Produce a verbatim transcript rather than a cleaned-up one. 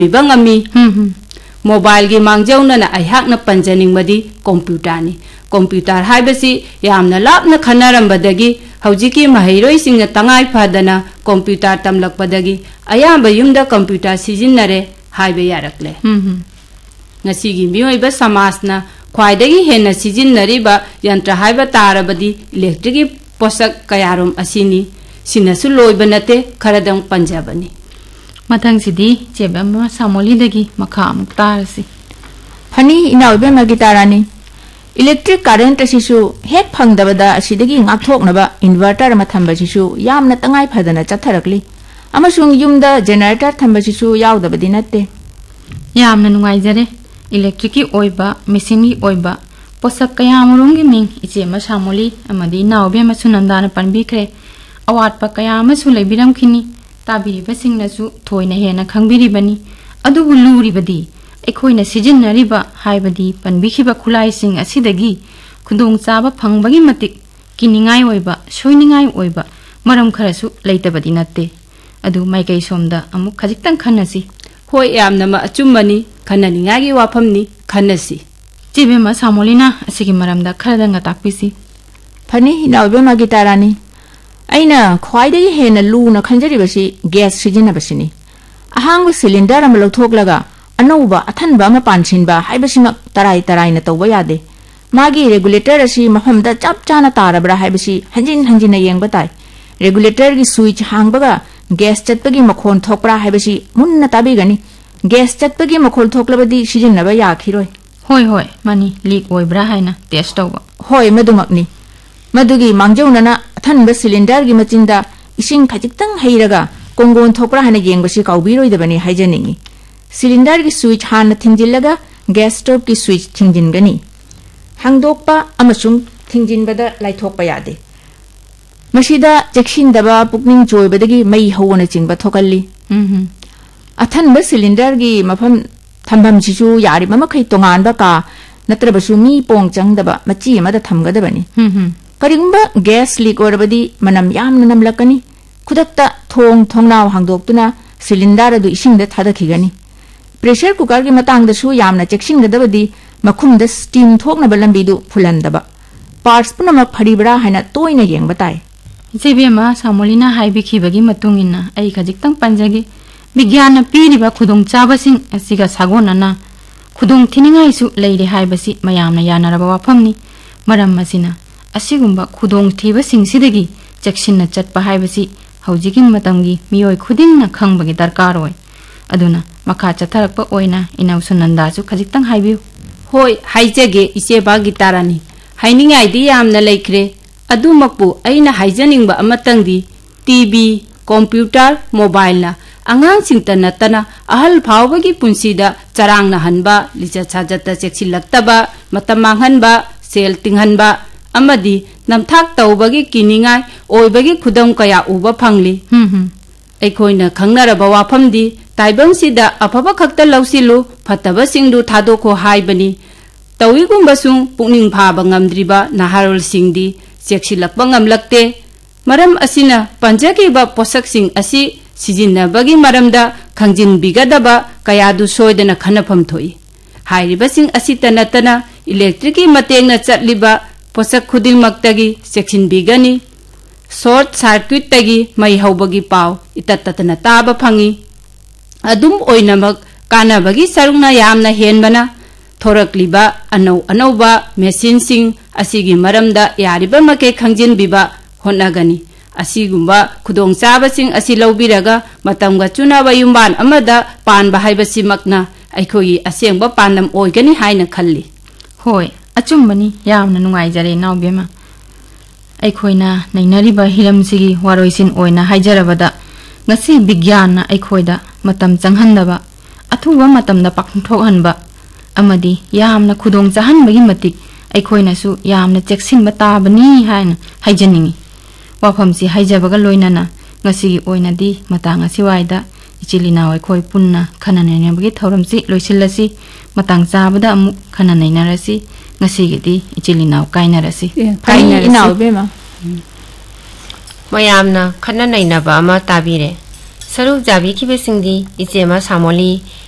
बिबंगमी mobile की मांगजौना अहाकना पंजनिंगबदी computer computer हाइबसी यामना लापना खनरंबदगी हौजिकी महैरोइसिंग तंगाई Fadna computer तमलकपदगी अयाब युमदा computer सिजिन्नरे highway यारकले ngasiगी मियोइबा समाजना ख्वाइदगी हेन्ना सिजिन्नरिबा यंत्र हाइबा तारबदी electric पोषक कयारोम असिनी सिनसु लोइबा नते खरदंग पंजाबनी मथंग सिदी चेबम सामोलीदगी मखा अमुक तारसी फनी इनाउबे मगितारानी इलेक्ट्रिक करंट असिसु हेक फंगदबदा असिदगी ngaktoknaba इन्वर्टर मा थंबसिसु यामना तंगाई फदना चथरकली अमसुंग युमदा जनरेटर थंबसिसु यावदबदी नते यामना नुंगाइजरे इलेक्ट्रिक की ओइबा मेसिन की ओइबा पोषक कयामरुंगी मिंग इचे मा सामोली अमदी नाउबे मा सुनंदाना पनबिखरे अवाटपा कयामसु लेबिरमखिनी ताबिरिबसिंगनसु थोइना हेना खंगबिरिबनी अदुबु लुरिबदी एखोइना सिजिन्नरिबा हाइबदी पनबिखिबा खुलाइसिंग असिदगी खुदोंग चाबा फंगबगी मतिक किनिंगाई ओइबा सोइनिंगाई ओइबा मरम खरसु लेतबदी नते अदु माइकै सोमदा अमुक खजिक्तंग खनसी होय यामनमा अचुम्बनी खननिंगागी वाफमनी खनसी चिबेमा सामोलिना असिगी मरमदा खरदंगा ताकपिसी फनी इनाउबे मगितारानी अइना ख्वाइदगी हेना लूना खंजरिबसी गैस सिजिन्नबसिनी अहांग सिलिंडर अम लौथोकलगा अनौबा अथनबा अमा पानसिनबा हाइबसिमक तराई तराइना तौबा यादे मागी रेगुलेटर असी मफमदा चप चाना तारबरा हाइबसी हंजिन हंजिन येंगबा ताई रेगुलेटर की स्विच हांगबगा गैस चटपगी मखोन थोकपरा हाइबसी मुन्ना ताबिगनी गैस चटपगी मखोल थोकलबदी सिजिन्नबा याखिरोय होय होय मानी लीक ओइब्रा हाइना टेस्ट तौबा होय मदुमकनी मदुगी मांगजौनना अथनबा सिलिंडर की मचिंदा इसिंग खजिक्तंग हैरगा कोंगोन थोकपरा हाइना येंगबसी काउबिरोइदबनी हाइजनिंगी सिलिंडर की स्विच हान थिंजिलगा गैस स्टोव की स्विच थिंजिनगनी हांगदोकपा अमसुंग थिंजिनबदा लाइथोकपा यादे मसिदा चेक्सिनदबा पुकनिंग जोइबदगी मई हौना चिंगबा थोकल्ली अथनबा सिलिंडर की मफम थंबमसिसु यारिबा मखै तोंगानबा का नत्रबसु मी पोंग चंगदबा मची अमदा थमगदबनी करिंगबा गैस लीक ओरबदी मनम यामना नमलकनी खुदक्ता थोंग थोंगनाव हांगदोक्तुना सिलिंडर अदु इसिंगदा थादखिगनी प्रेशर कुकर की मतंगदसु यामना चेक्सिनगदबदी मखुमदा स्टीम थोकनबा लंबीदु फुलंदबा पार्ट्स पुनमक फरिबरा हाइना तोइना येंगबा ताई जेबेमा सामोलिना हाइबिखिबगी मतुंगिना आई खजिक्तंग पंजगी विज्ञान पीरिबा खुदोंग चाबसिंग असिगा सागोनना खुदोंग थिनिंगाइसु लेइरे हाइबसी मयामना यानरबा वाफमनी मरम मसिना असिगुंबा खुदोंग थीबसिंगसिदगी चेक्सिनना चटपा हाइबसी हौजिगी मतंगी मियोय खुदिंगना खंगबगी दरकार ओय अदुना मखा चथरकपा ओइना इनाउ सुनंदासु खजिक्तंग हाइबियु होय हाइजगे इचेबा गितारानी हाइनिंगाइदी यामना लेख्रे अदुमकपु अइना हाइजनिंगबा अमतंगदी टीवी कंप्यूटर मोबाइल ना अगांसिंगता नतना अहल फावबगी पुंसीदा चरांगना हनबा लिचा छाजता चेक्सिलक्तबा मतम मांगहनबा सेल तिंगहनबा अमदी नमथाक तौबगी किनिंगाय ओइबगी खुदम कया उबा फंगली अखोइना खंगनरबा वाफमदी ताइबंगसिदा अफबा खक्ता लौसिलु फतबा सिंगदु थादोखो हाइबनी तौइगुंबसुं पुनिंग फाबा ngamdriba naharol singdi cheksilakpa ngamlakte maram asina panjakiba posak sing asi sijinnabagi maramda khangjin bigadaba kayadu soidana khanafam thoi hairiba sing asi tanatana electric ki matengna chatliba posak khuding maktagi cheksin bigani short circuit tagi mai haubagi paw itatatana taba phangi adum oinamak kanabagi sarungna yamna henbana थोरकलिबा अनौ अनौबा machine सिंग असिगी मरमदा यारिबा मके खंजिन बिबा होनगनी असिगुंबा खुदोंग चाबसिंग असि लौबिरगा मतंगा चुनाबा युम्बान अमदा पानबा हाइबसिमकना अखोई असेंबा पानम ओइगनी हाइना खल्ली होय अचुम्बनी यामना नुंगाइजरे नावबेमा अखोइना नैनरिबा हिरमसिगी वारोइसिन ओइना हाइजरबदा ngasi विज्ञानना अखोइदा मतम चंगहनदबा अथुबा मतमदा पाखंथोकहनबा अमदी यामना खुदोंग चाहनबगी मतिक अखोइनासु यामना चेक्सिनबा ताबनी हाइना हाइजनिंगी वाफमसी हाइजबगा लोइनाना ngasiगी ओइनादी मतांग सिवाइदा इचिलिना अखोइ पुन्ना खननैनबगी थौरमसी लोइसिलसी मतंग चाबदा अमु खननैनरसी ngasiगीदी इचिलिना काइनरसी काइनरसी मयामना खननैनबा अमा ताबिरे सरुक जाबिखिबसिंगदी इचेमा सामोली